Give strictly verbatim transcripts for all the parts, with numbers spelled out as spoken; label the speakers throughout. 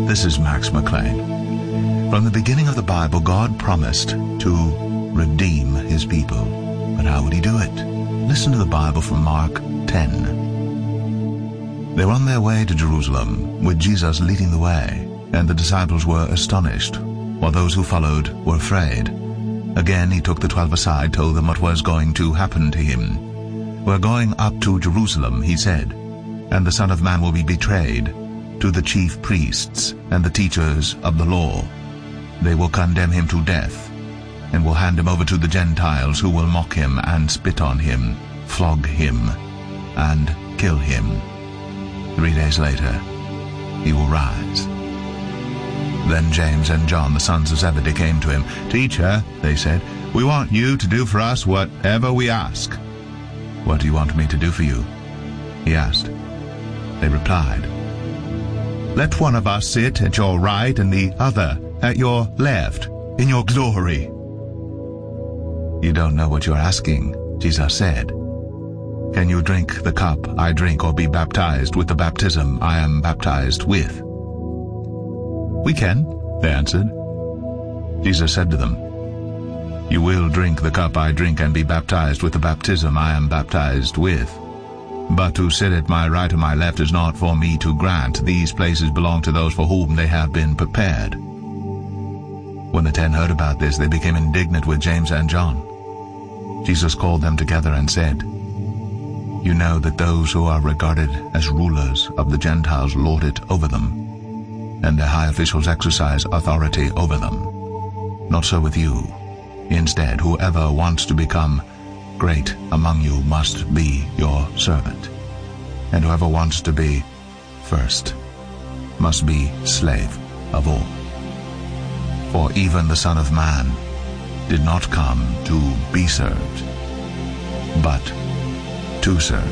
Speaker 1: This is Max McLean. From the beginning of the Bible, God promised to redeem his people. But how would he do it? Listen to the Bible from Mark ten. They were on their way to Jerusalem, with Jesus leading the way, and the disciples were astonished, while those who followed were afraid. Again he took the twelve aside, told them what was going to happen to him. "We're going up to Jerusalem," he said, "and the Son of Man will be betrayed to the chief priests and the teachers of the law. They will condemn him to death, and will hand him over to the Gentiles, who will mock him and spit on him, flog him, and kill him. Three days later he will rise." Then James and John, the sons of Zebedee, came to him. "Teacher," they said, "we want you to do for us whatever we ask." "What do you want me to do for you?" he asked. They replied, "Let one of us sit at your right and the other at your left, in your glory." "You don't know what you're asking," Jesus said. "Can you drink the cup I drink, or be baptized with the baptism I am baptized with?" "We can," they answered. Jesus said to them, "You will drink the cup I drink and be baptized with the baptism I am baptized with. But to sit at my right or my left is not for me to grant. These places belong to those for whom they have been prepared." When the ten heard about this, they became indignant with James and John. Jesus called them together and said, "You know that those who are regarded as rulers of the Gentiles lord it over them, and their high officials exercise authority over them. Not so with you. Instead, whoever wants to become great among you must be your servant, and whoever wants to be first must be slave of all. For even the Son of Man did not come to be served, but to serve,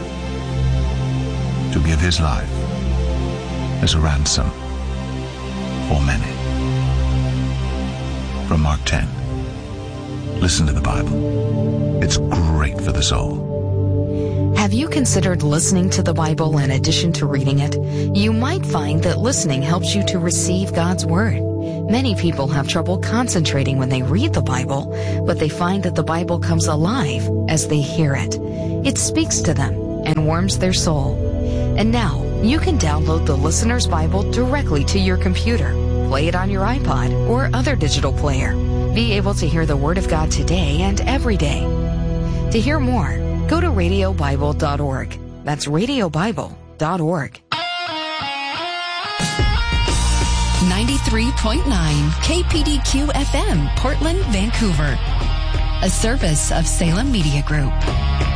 Speaker 1: to give his life as a ransom for many." From Mark ten. Listen to the Bible. It's great for the soul.
Speaker 2: Have you considered listening to the Bible in addition to reading it? You might find that listening helps you to receive God's Word. Many people have trouble concentrating when they read the Bible, but they find that the Bible comes alive as they hear it. It speaks to them and warms their soul. And now, you can download the Listener's Bible directly to your computer, play it on your iPod or other digital player. Be able to hear the Word of God today and every day. To hear more, go to radio bible dot org. That's radio bible dot org.
Speaker 3: ninety-three point nine K P D Q F M, Portland, Vancouver. A service of Salem Media Group.